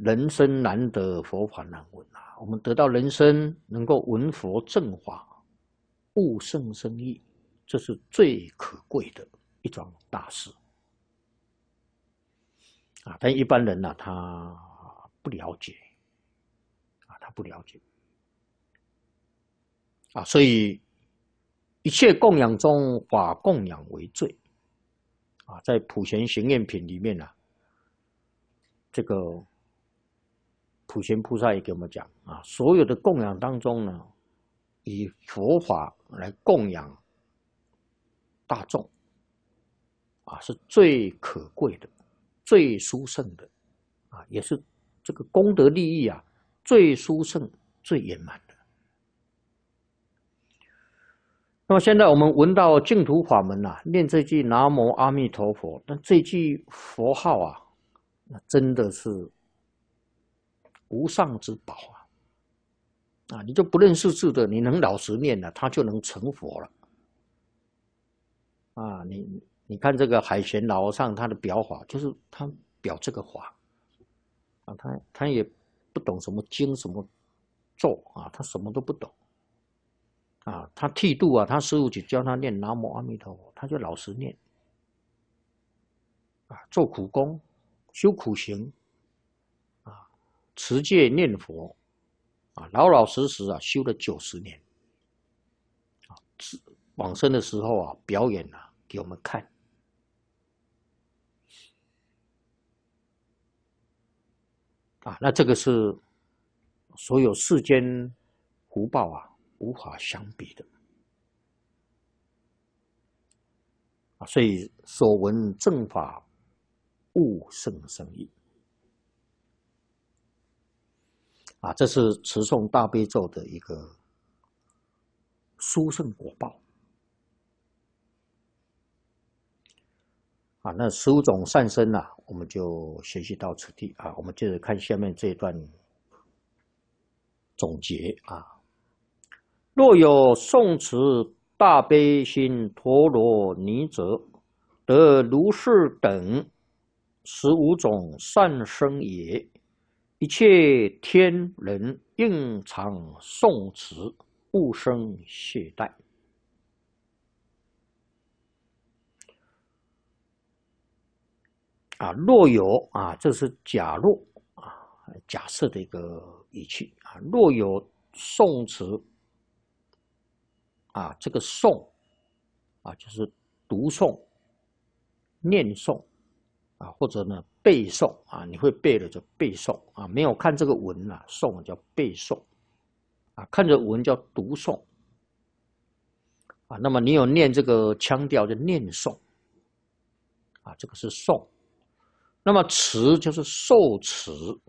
人生难得，佛法难闻啊！我们得到人生能够闻佛正法，悟圣生意，这是最可贵的一桩大事啊！但一般人呢、他不了解啊，他不了解啊，所以一切供养中，法供养为最啊！在普贤行愿品里面啊，这个普贤菩萨也给我们讲啊，所有的供养当中呢，以佛法来供养大众啊，是最可贵的、最殊胜的啊，也是这个功德利益啊最殊胜、最圆满的。那么现在我们闻到净土法门啊，念这句南无阿弥陀佛，那这句佛号啊，那真的是无上之宝啊！你就不认识字的，你能老实念了，他就能成佛了啊！你看这个海贤老和尚他的表法，就是他表这个法啊，他也不懂什么经什么咒啊，他什么都不懂啊。他剃度啊，他师父就教他念南无阿弥陀佛，他就老实念啊，做苦功，修苦行啊，持戒念佛啊，老老实实啊修了90年啊，往生的时候啊表演啊给我们看。啊，那这个是所有世间福报啊无法相比的啊，所以所闻正法悟圣生意啊，这是持诵大悲咒的一个殊胜果报啊。那15种善身啊，我们就学习到此地啊，我们接着看下面这一段总结啊。若有诵持大悲心陀罗尼者，得如是等15种善生也。一切天人应常诵持，勿生懈怠。啊，若有啊，这是假若啊，假设的一个语气啊。若有诵持啊，这个诵啊，就是读诵、念诵啊，或者呢背诵啊，你会背的就背诵啊，没有看这个文啊，诵叫背诵啊，看着文叫读诵啊。那么你有念这个腔调就念诵啊，这个是诵。那么持就是受持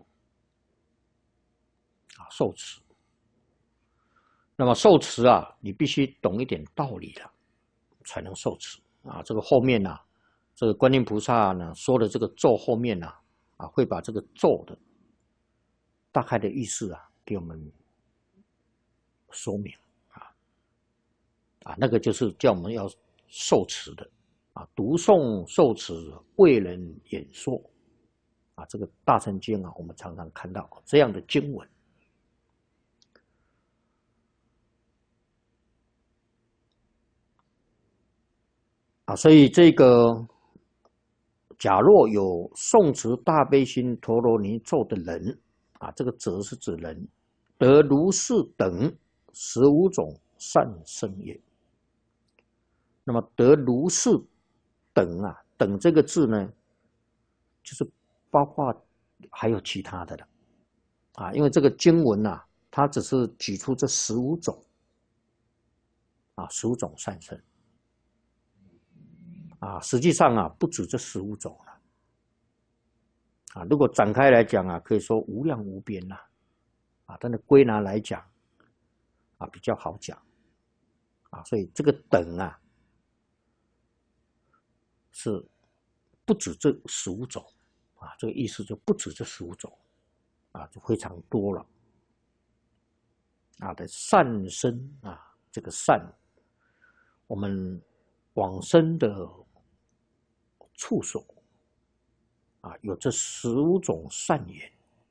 啊，受持。那么受持啊，你必须懂一点道理了，才能受持啊。这个后面呢、这个观音菩萨呢说的这个咒后面呢啊，会把这个咒的大概的意思啊给我们说明啊，那个就是叫我们要受持的啊，读诵受持为人演说啊，这个大乘经啊，我们常常看到这样的经文。啊，所以这个假若有诵持大悲心陀罗尼咒的人啊，这个者是指人，得如是等15种善生业。那么得如是等啊，等这个字呢，就是包括还有其他的了啊，因为这个经文啊，它只是举出这15种啊，15种善生啊，实际上啊，不止这15种了啊。如果展开来讲啊，可以说无量无边呐啊，但是归纳来讲啊，比较好讲啊，所以这个等啊，是不止这15种啊，这个意思就不止这15种啊，就非常多了啊的善生啊，这个善，我们往生的处所啊，有这15种善缘